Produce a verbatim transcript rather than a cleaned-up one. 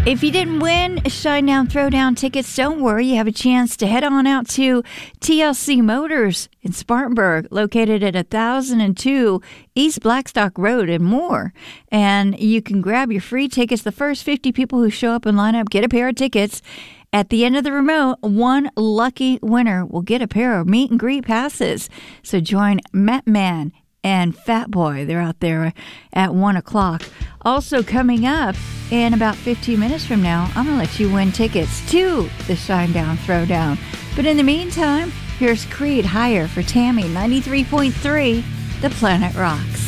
If you didn't win Shinedown Throwdown tickets, don't worry. You have a chance to head on out to T L C Motors in Spartanburg, located at one thousand two East Blackstock Road and more. And you can grab your free tickets. The first fifty people who show up and line up get a pair of tickets. At the end of the remote, one lucky winner will get a pair of meet and greet passes. So join Matt Man and Fat Boy. They're out there at one o'clock. Also coming up in about fifteen minutes from now, I'm going to let you win tickets to the Shinedown Throwdown. But in the meantime, here's Creed Higher for Tammy, ninety-three point three, The Planet Rocks.